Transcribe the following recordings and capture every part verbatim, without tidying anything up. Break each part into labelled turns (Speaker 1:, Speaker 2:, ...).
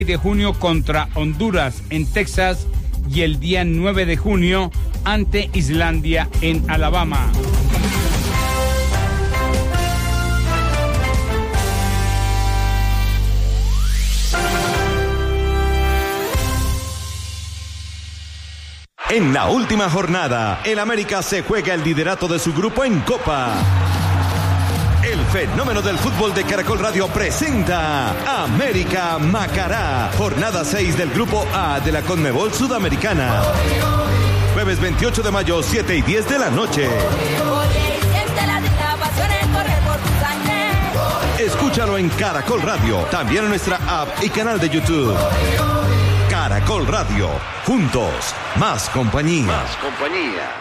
Speaker 1: de junio contra Honduras en Texas y el día nueve de junio ante Islandia en Alabama.
Speaker 2: En la última jornada, el América se juega el liderato de su grupo en Copa. El fenómeno del fútbol de Caracol Radio presenta América Macará, jornada seis del grupo A de la Conmebol Sudamericana. Jueves veintiocho de mayo, siete y diez de la noche. Escúchalo en Caracol Radio, también en nuestra app y canal de YouTube. Caracol Radio, juntos, más compañía.
Speaker 3: Más compañía.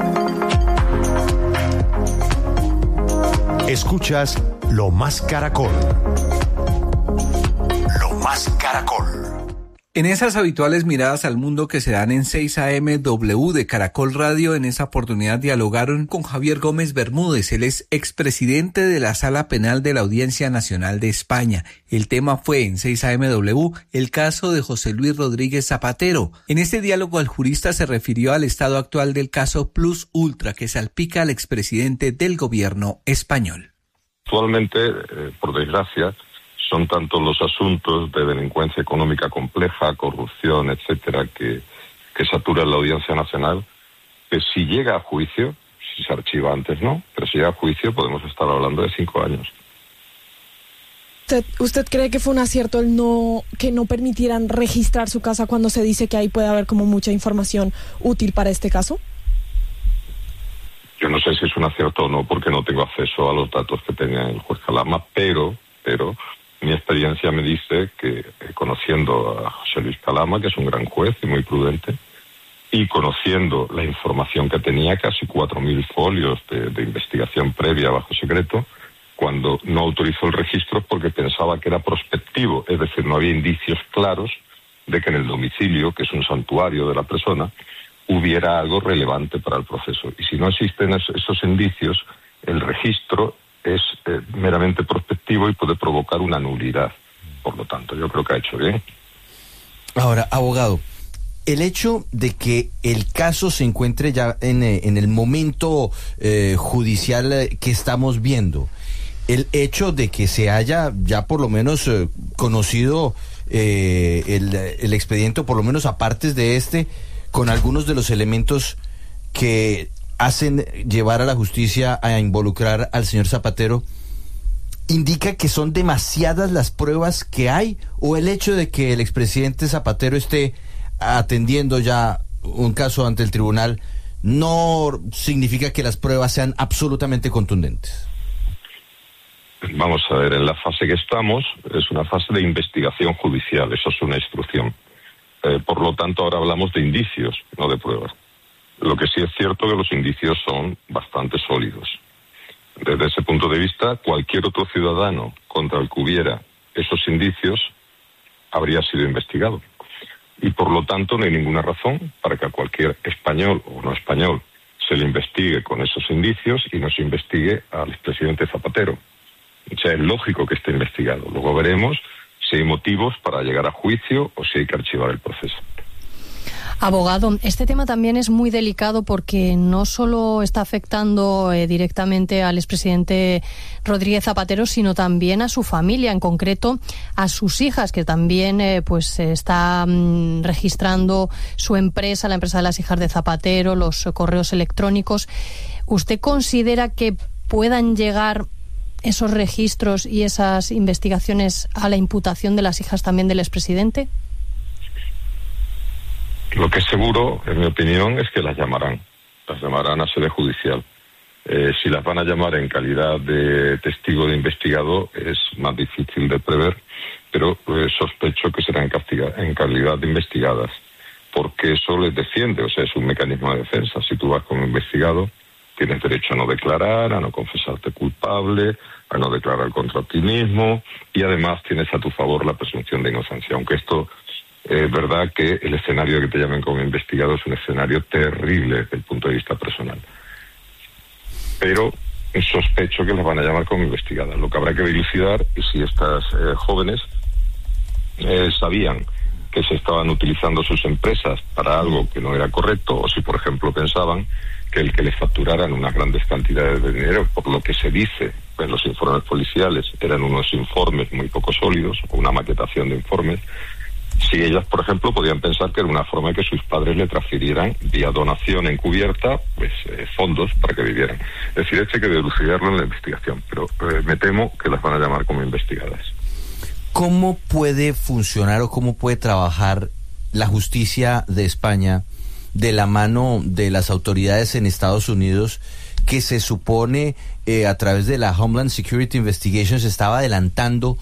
Speaker 2: Escuchas Lo Más Caracol. Lo Más Caracol.
Speaker 4: En esas habituales miradas al mundo que se dan en seis A M W de Caracol Radio, en esa oportunidad dialogaron con Javier Gómez Bermúdez. Él es expresidente de la Sala Penal de la Audiencia Nacional de España. El tema fue en seis A M W el caso de José Luis Rodríguez Zapatero. En este diálogo el jurista se refirió al estado actual del caso Plus Ultra que salpica al expresidente del gobierno español.
Speaker 5: Actualmente, eh, por desgracia, son tantos los asuntos de delincuencia económica compleja, corrupción, etcétera, que, que saturan la Audiencia Nacional, que si llega a juicio, si se archiva antes no, pero si llega a juicio podemos estar hablando de cinco años.
Speaker 6: ¿Usted, usted cree que fue un acierto el no que no permitieran registrar su casa cuando se dice que ahí puede haber como mucha información útil para este caso?
Speaker 5: Yo no sé si es un acierto o no, porque no tengo acceso a los datos que tenía el juez Calama, pero, pero mi experiencia me dice que, eh, conociendo a José Luis Calama, que es un gran juez y muy prudente, y conociendo la información que tenía, casi cuatro mil folios de, de investigación previa bajo secreto, cuando no autorizó el registro porque pensaba que era prospectivo, es decir, no había indicios claros de que en el domicilio, que es un santuario de la persona, hubiera algo relevante para el proceso. Y si no existen es, esos indicios, el registro es eh, meramente prospectivo y puede provocar una nulidad. Por lo tanto, yo creo que ha hecho bien.
Speaker 7: Ahora, abogado, el hecho de que el caso se encuentre ya en, en el momento eh, judicial que estamos viendo, el hecho de que se haya ya por lo menos eh, conocido eh, el, el expediente, o por lo menos apartes de este, con algunos de los elementos que hacen llevar a la justicia a involucrar al señor Zapatero, ¿indica que son demasiadas las pruebas que hay? ¿O el hecho de que el expresidente Zapatero esté atendiendo ya un caso ante el tribunal no significa que las pruebas sean absolutamente contundentes?
Speaker 5: Vamos a ver, en la fase que estamos es una fase de investigación judicial, eso es una instrucción. Eh, por lo tanto, ahora hablamos de indicios, no de pruebas. Lo que sí es cierto que los indicios son bastante sólidos. Desde ese punto de vista, cualquier otro ciudadano contra el que hubiera esos indicios habría sido investigado. Y por lo tanto no hay ninguna razón para que a cualquier español o no español se le investigue con esos indicios y no se investigue al expresidente Zapatero. O sea, es lógico que esté investigado. Luego veremos si hay motivos para llegar a juicio o si hay que archivar el proceso.
Speaker 8: Abogado, este tema también es muy delicado porque no solo está afectando eh, directamente al expresidente Rodríguez Zapatero, sino también a su familia, en concreto a sus hijas, que también eh, pues está mm, registrando su empresa, la empresa de las hijas de Zapatero, los eh, correos electrónicos. ¿Usted considera que puedan llegar esos registros y esas investigaciones a la imputación de las hijas también del expresidente?
Speaker 5: Lo que es seguro, en mi opinión, es que las llamarán. Las llamarán a sede judicial. Eh, si las van a llamar en calidad de testigo de investigado es más difícil de prever, pero eh, sospecho que serán castiga- en calidad de investigadas, porque eso les defiende, o sea, es un mecanismo de defensa. Si tú vas como investigado, tienes derecho a no declarar, a no confesarte culpable, a no declarar contra ti mismo, y además tienes a tu favor la presunción de inocencia, aunque esto... Es verdad que el escenario de que te llamen como investigado es un escenario terrible desde el punto de vista personal. Pero sospecho que les van a llamar como investigadas. Lo que habrá que dilucidar es si estas eh, jóvenes eh, sabían que se estaban utilizando sus empresas para algo que no era correcto, o si, por ejemplo, pensaban que el que les facturaran unas grandes cantidades de dinero, por lo que se dice en los informes policiales, eran unos informes muy poco sólidos, o una maquetación de informes, si ellas, por ejemplo, podían pensar que era una forma de que sus padres le transfirieran vía donación encubierta pues eh, fondos para que vivieran. Es decir, esto hay que dilucidarlo en la investigación, pero eh, me temo que las van a llamar como investigadas.
Speaker 7: ¿Cómo puede funcionar o cómo puede trabajar la justicia de España de la mano de las autoridades en Estados Unidos, que se supone eh, a través de la Homeland Security Investigations estaba adelantando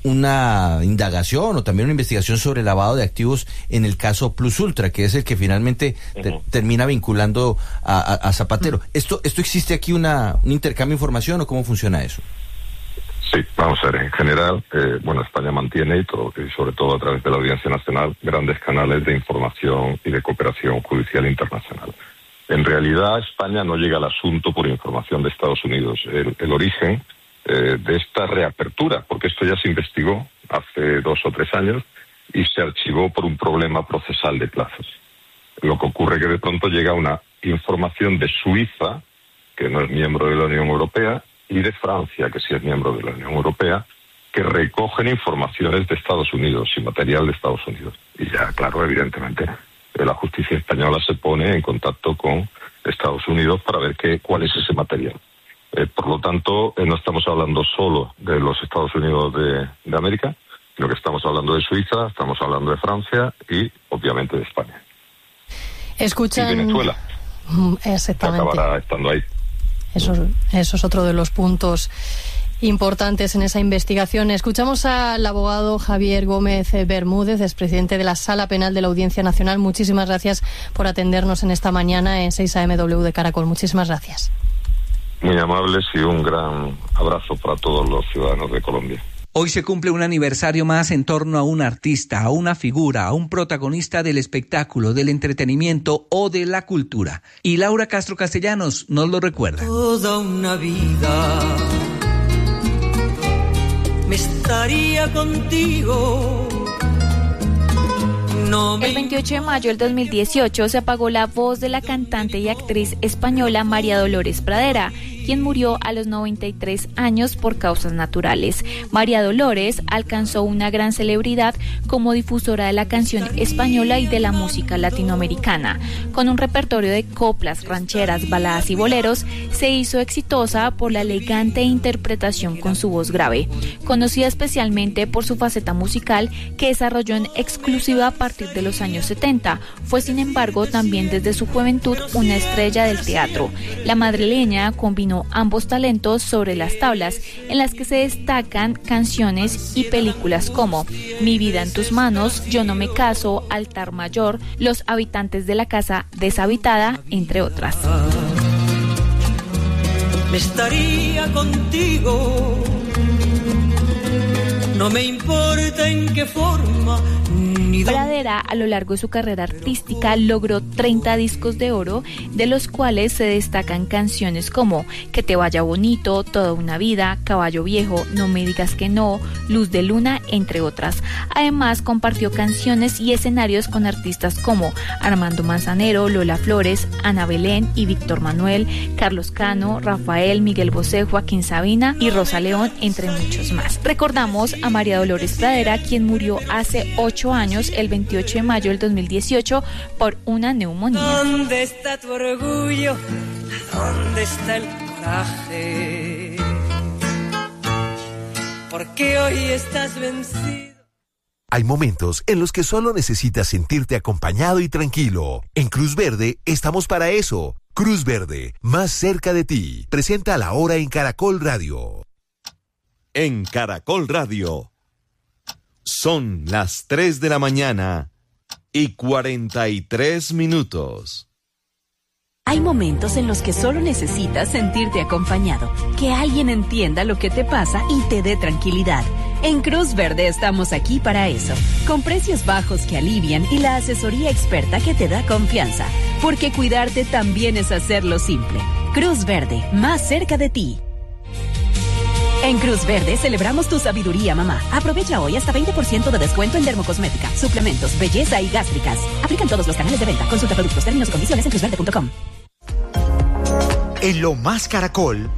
Speaker 7: una indagación o también una investigación sobre lavado de activos en el caso Plus Ultra, que es el que finalmente te, uh-huh. termina vinculando a, a, a Zapatero? Uh-huh. ¿Esto esto existe aquí una un intercambio de información o cómo funciona eso?
Speaker 5: Sí, vamos a ver, en general, eh, bueno, España mantiene, y, todo, y sobre todo a través de la Audiencia Nacional, grandes canales de información y de cooperación judicial internacional. En realidad, España no llega al asunto por información de Estados Unidos. El, el origen eh, de esta reapertura, porque esto ya se investigó hace dos o tres años y se archivó por un problema procesal de plazos. Lo que ocurre es que de pronto llega una información de Suiza, que no es miembro de la Unión Europea, y de Francia, que sí es miembro de la Unión Europea, que recogen informaciones de Estados Unidos y material de Estados Unidos. Y ya, claro, evidentemente, la justicia española se pone en contacto con Estados Unidos para ver qué, cuál es ese material. Eh, por lo tanto, eh, no estamos hablando solo de los Estados Unidos de, de América, sino que estamos hablando de Suiza, estamos hablando de Francia y, obviamente, de España.
Speaker 8: Escuchan...
Speaker 5: Y Venezuela.
Speaker 8: Exactamente.
Speaker 5: Acabará estando ahí.
Speaker 8: Eso, eso es otro de los puntos importantes en esa investigación. Escuchamos al abogado Javier Gómez Bermúdez, expresidente de la Sala Penal de la Audiencia Nacional. Muchísimas gracias por atendernos en esta mañana en seis A M W de Caracol. Muchísimas gracias.
Speaker 5: Muy amables y un gran abrazo para todos los ciudadanos de Colombia.
Speaker 4: Hoy se cumple un aniversario más en torno a un artista, a una figura, a un protagonista del espectáculo, del entretenimiento o de la cultura. Y Laura Castro Castellanos nos lo recuerda.
Speaker 3: Toda una vida me estaría contigo. No me...
Speaker 9: El veintiocho de mayo del dos mil dieciocho se apagó la voz de la cantante y actriz española María Dolores Pradera, quien murió a los noventa y tres años por causas naturales. María Dolores alcanzó una gran celebridad como difusora de la canción española y de la música latinoamericana. Con un repertorio de coplas, rancheras, baladas y boleros, se hizo exitosa por la elegante interpretación con su voz grave. Conocida especialmente por su faceta musical que desarrolló en exclusiva a partir de los años setenta, fue sin embargo también desde su juventud una estrella del teatro. La madrileña combinó ambos talentos sobre las tablas, en las que se destacan canciones y películas como Mi vida en tus manos, Yo no me caso, Altar mayor, Los habitantes de la casa deshabitada, entre otras.
Speaker 3: Me estaría contigo, no me importa en qué forma.
Speaker 9: Pradera, a lo largo de su carrera artística, logró treinta discos de oro, de los cuales se destacan canciones como Que te vaya bonito, Toda una vida, Caballo viejo, No me digas que no, Luz de luna, entre otras. Además, compartió canciones y escenarios con artistas como Armando Manzanero, Lola Flores, Ana Belén y Víctor Manuel, Carlos Cano, Rafael, Miguel Bosé, Joaquín Sabina y Rosa León, entre muchos más. Recordamos a María Dolores Pradera, quien murió hace ocho años, el veintiocho de mayo del dos mil dieciocho, por una neumonía.
Speaker 3: ¿Dónde está tu orgullo? ¿Dónde está el coraje? Porque hoy estás vencido.
Speaker 10: Hay momentos en los que solo necesitas sentirte acompañado y tranquilo. En Cruz Verde estamos para eso. Cruz Verde, más cerca de ti. Presenta La Hora en Caracol Radio.
Speaker 2: En Caracol Radio. Son las tres de la mañana y cuarenta y tres minutos.
Speaker 11: Hay momentos en los que solo necesitas sentirte acompañado, que alguien entienda lo que te pasa y te dé tranquilidad. En Cruz Verde estamos aquí para eso, con precios bajos que alivian y la asesoría experta que te da confianza, porque cuidarte también es hacerlo simple. Cruz Verde, más cerca de ti. En Cruz Verde celebramos tu sabiduría, mamá. Aprovecha hoy hasta veinte por ciento de descuento en dermocosmética, suplementos, belleza y gástricas. Aplican todos los canales de venta. Consulta productos, términos y condiciones en cruz verde punto com.
Speaker 12: En Lo Más Caracol,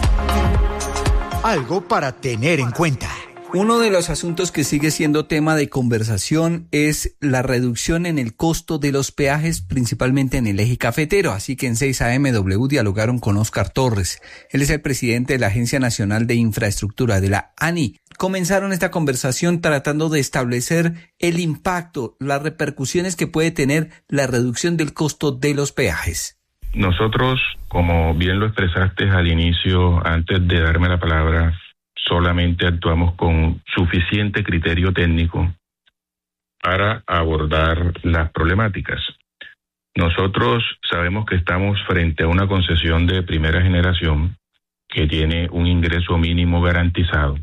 Speaker 12: algo para tener en cuenta.
Speaker 4: Uno de los asuntos que sigue siendo tema de conversación es la reducción en el costo de los peajes, principalmente en el eje cafetero. Así que en seis A M W dialogaron con Óscar Torres. Él es el presidente de la Agencia Nacional de Infraestructura, de la A N I. Comenzaron esta conversación tratando de establecer el impacto, las repercusiones que puede tener la reducción del costo de los peajes.
Speaker 13: Nosotros, como bien lo expresaste al inicio, antes de darme la palabra, solamente actuamos con suficiente criterio técnico para abordar las problemáticas. Nosotros sabemos que estamos frente a una concesión de primera generación que tiene un ingreso mínimo garantizado.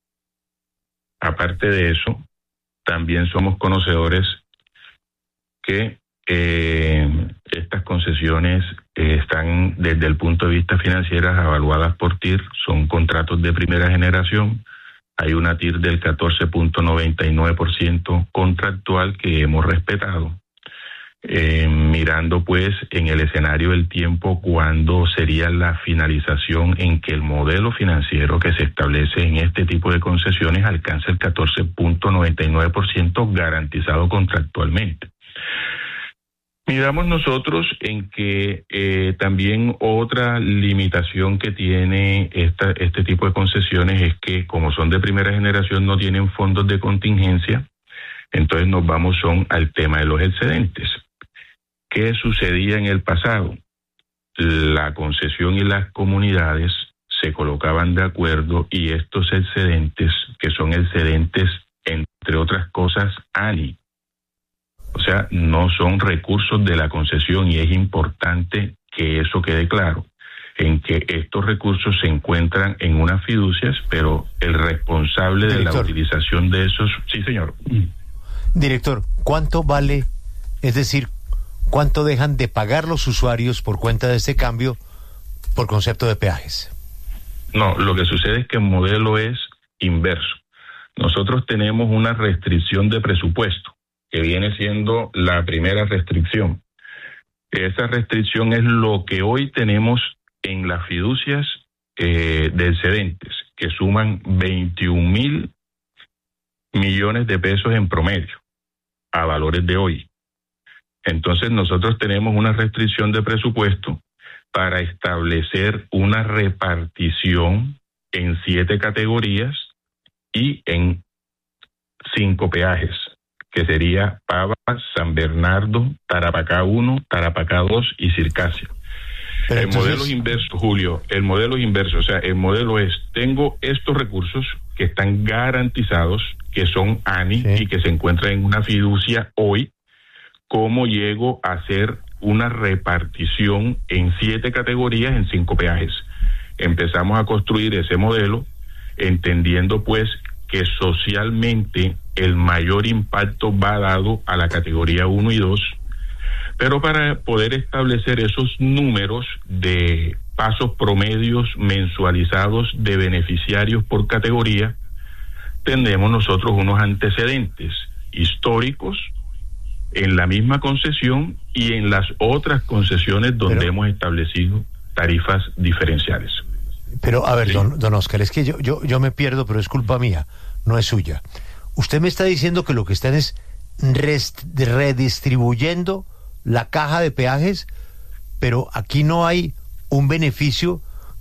Speaker 13: Aparte de eso, también somos conocedores que eh, estas concesiones eh, están desde el punto de vista financiero evaluadas por T I R, son contratos de primera generación. Hay una T I R del catorce punto noventa y nueve por ciento contractual que hemos respetado, eh, mirando pues en el escenario del tiempo cuándo sería la finalización en que el modelo financiero que se establece en este tipo de concesiones alcance el catorce punto noventa y nueve por ciento garantizado contractualmente. Miramos nosotros en que eh, también otra limitación que tiene esta, este tipo de concesiones es que como son de primera generación no tienen fondos de contingencia, entonces nos vamos son al tema de los excedentes. ¿Qué sucedía en el pasado? La concesión y las comunidades se colocaban de acuerdo y estos excedentes, que son excedentes entre otras cosas A N I, o sea, no son recursos de la concesión y es importante que eso quede claro, en que estos recursos se encuentran en unas fiducias, pero el responsable de Director. la utilización de esos... Sí, señor.
Speaker 14: Director, ¿cuánto vale, es decir, cuánto dejan de pagar los usuarios por cuenta de este cambio por concepto de peajes?
Speaker 13: No, lo que sucede es que el modelo es inverso. Nosotros tenemos una restricción de presupuesto, que viene siendo la primera restricción. Esa restricción es lo que hoy tenemos en las fiducias eh, de excedentes, que suman veintiún mil millones de pesos en promedio, a valores de hoy. Entonces nosotros tenemos una restricción de presupuesto para establecer una repartición en siete categorías y en cinco peajes, que sería Pava, San Bernardo, Tarapacá uno, Tarapacá dos y Circasia. Pero el entonces... modelo es inverso, Julio, el modelo es inverso, o sea, el modelo es, tengo estos recursos que están garantizados, que son A N I sí. y que se encuentran en una fiducia hoy, ¿cómo llego a hacer una repartición en siete categorías en cinco peajes? Empezamos a construir ese modelo, entendiendo pues que socialmente el mayor impacto va dado a la categoría uno y dos, pero para poder establecer esos números de pasos promedios mensualizados de beneficiarios por categoría, tenemos nosotros unos antecedentes históricos en la misma concesión y en las otras concesiones donde pero, hemos establecido tarifas diferenciales.
Speaker 14: Pero, a ver, ¿sí? don, don Óscar, es que yo, yo, yo me pierdo, pero es culpa mía, no es suya. Usted me está diciendo que lo que están es rest, redistribuyendo la caja de peajes, pero aquí no hay un beneficio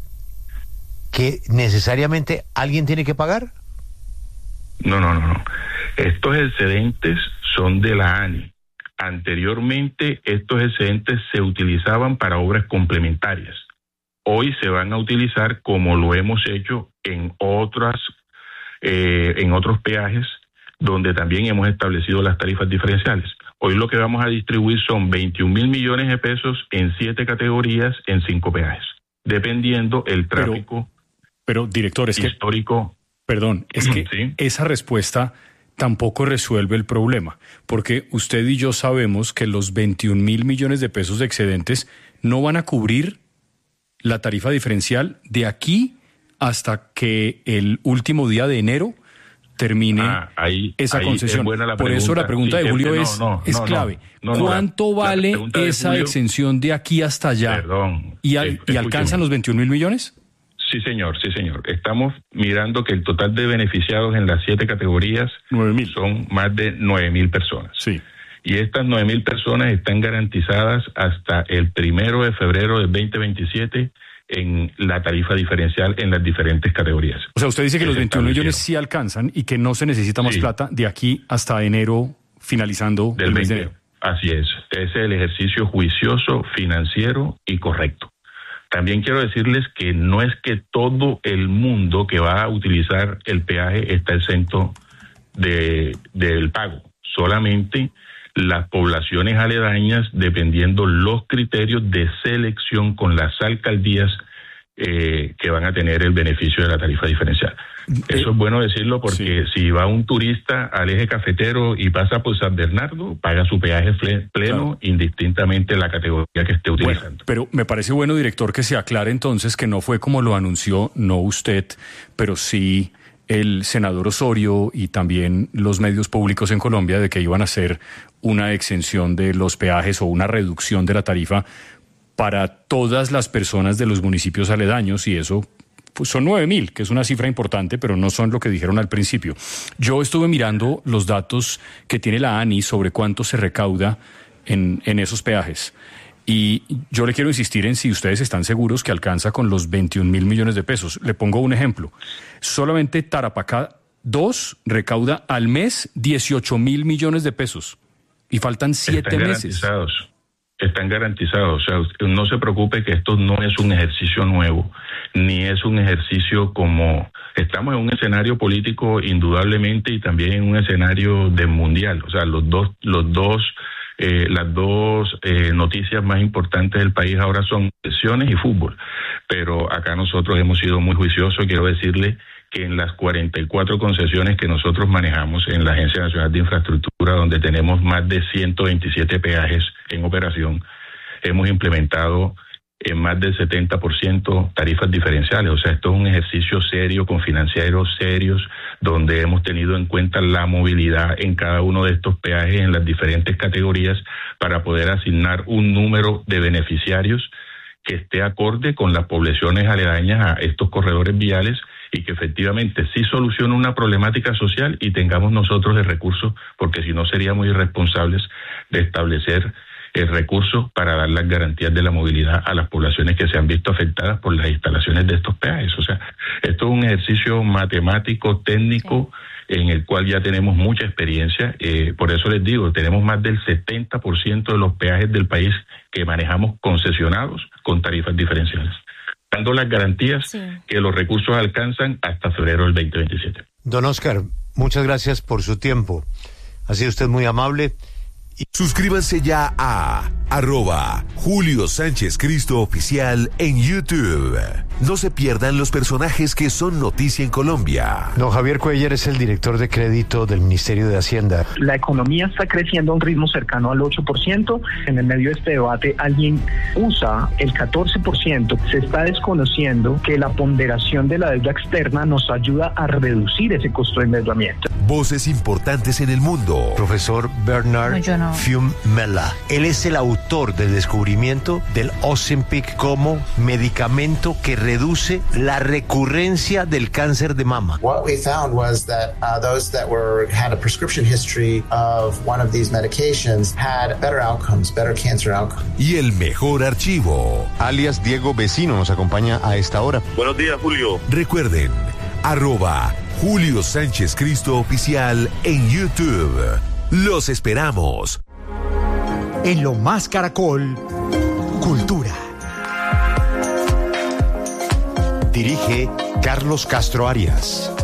Speaker 14: que necesariamente alguien tiene que pagar.
Speaker 13: No, no, no, no. Estos excedentes son de la A N I. Anteriormente, estos excedentes se utilizaban para obras complementarias. Hoy se van a utilizar como lo hemos hecho en otras, eh, en otros peajes, donde también hemos establecido las tarifas diferenciales. Hoy lo que vamos a distribuir son veintiún mil millones de pesos en siete categorías en cinco peajes, dependiendo el tráfico.
Speaker 15: Pero, pero director, es
Speaker 13: histórico.
Speaker 15: Que, perdón, es que ¿sí? esa respuesta tampoco resuelve el problema, porque usted y yo sabemos que los veintiún mil millones de pesos de excedentes no van a cubrir la tarifa diferencial de aquí hasta que el último día de enero termine
Speaker 13: ah, ahí,
Speaker 15: esa
Speaker 13: ahí
Speaker 15: concesión.
Speaker 13: La
Speaker 15: Por eso la pregunta sí, de Julio no, es, no, es no, clave. No, no, ¿Cuánto no, vale esa Julio, exención de aquí hasta allá?
Speaker 13: Perdón.
Speaker 15: ¿Y, al, ¿y alcanzan los veintiún mil millones?
Speaker 13: Sí, señor, sí, señor. Estamos mirando que el total de beneficiados en las siete categorías
Speaker 15: nueve mil.
Speaker 13: Son más de nueve mil personas.
Speaker 15: Sí.
Speaker 13: Y estas nueve mil personas están garantizadas hasta el primero de febrero del veinte veintisiete en la tarifa diferencial en las diferentes categorías.
Speaker 15: O sea, usted dice que los veintiún millones sí alcanzan y que no se necesita más sí. plata de aquí hasta enero, finalizando
Speaker 13: del
Speaker 15: el mes
Speaker 13: veinte
Speaker 15: de enero.
Speaker 13: Así es. Ese es el ejercicio juicioso, financiero y correcto. También quiero decirles que no es que todo el mundo que va a utilizar el peaje está exento de, del pago. Solamente las poblaciones aledañas, dependiendo los criterios de selección con las alcaldías eh, que van a tener el beneficio de la tarifa diferencial. Eso es bueno decirlo porque sí. si va un turista al eje cafetero y pasa por San Bernardo, paga su peaje pleno, claro. indistintamente la categoría que esté utilizando.
Speaker 15: Bueno, pero me parece bueno, director, que se aclare entonces que no fue como lo anunció, no usted, pero sí el senador Osorio y también los medios públicos en Colombia, de que iban a hacer una exención de los peajes o una reducción de la tarifa para todas las personas de los municipios aledaños, y eso pues son nueve mil, que es una cifra importante, pero no son lo que dijeron al principio. Yo estuve mirando los datos que tiene la ANI sobre cuánto se recauda en, en esos peajes. Y yo le quiero insistir en si ustedes están seguros que alcanza con los veintiún mil millones de pesos. Le pongo un ejemplo. Solamente Tarapacá dos recauda al mes dieciocho mil millones de pesos. Y faltan siete
Speaker 13: Están
Speaker 15: meses.
Speaker 13: Garantizados. Están garantizados. O sea, no se preocupe que esto no es un ejercicio nuevo, ni es un ejercicio como... Estamos en un escenario político indudablemente y también en un escenario de mundial. O sea, los dos... Los dos Eh, las dos eh, noticias más importantes del país ahora son elecciones y fútbol, pero acá nosotros hemos sido muy juiciosos. Quiero decirle que en las cuarenta y cuatro concesiones que nosotros manejamos en la Agencia Nacional de Infraestructura, donde tenemos más de ciento veintisiete peajes en operación, hemos implementado en más del setenta por ciento tarifas diferenciales. O sea, esto es un ejercicio serio, con financieros serios, donde hemos tenido en cuenta la movilidad en cada uno de estos peajes en las diferentes categorías para poder asignar un número de beneficiarios que esté acorde con las poblaciones aledañas a estos corredores viales y que efectivamente sí solucione una problemática social y tengamos nosotros el recurso, porque si no seríamos irresponsables de establecer el recurso para dar las garantías de la movilidad a las poblaciones que se han visto afectadas por las instalaciones de estos peajes. O sea, esto es un ejercicio matemático, técnico, sí. en el cual ya tenemos mucha experiencia. Eh, por eso les digo, tenemos más del setenta por ciento de los peajes del país que manejamos concesionados con tarifas diferenciales, dando las garantías sí. que los recursos alcanzan hasta febrero del veinte veintisiete.
Speaker 14: Don Oscar, muchas gracias por su tiempo. Ha sido usted muy amable.
Speaker 10: Suscríbanse ya a arroba Julio Sánchez Cristo Oficial en YouTube. No se pierdan los personajes que son noticia en Colombia.
Speaker 14: Don Javier Cuellar es el director de crédito del Ministerio de Hacienda.
Speaker 16: La economía está creciendo a un ritmo cercano al ocho por ciento. En el medio de este debate alguien usa el catorce por ciento. Se está desconociendo que la ponderación de la deuda externa nos ayuda a reducir ese costo de endeudamiento.
Speaker 10: Voces importantes en el mundo.
Speaker 14: Profesor Bernard no, no. Fiumella. Él es el autor del descubrimiento del Ozempic como medicamento que reduce la recurrencia del cáncer de mama.
Speaker 17: What we found was that uh, those that were had a prescription history of one of these medications had better outcomes, better cancer outcomes.
Speaker 10: Y el mejor archivo.
Speaker 18: Alias Diego Vecino nos acompaña a esta hora.
Speaker 19: Buenos días, Julio.
Speaker 10: Recuerden, arroba Julio Sánchez Cristo Oficial en YouTube. Los esperamos.
Speaker 12: En Lo Más Caracol, Cultura.
Speaker 14: Dirige Carlos Castro Arias.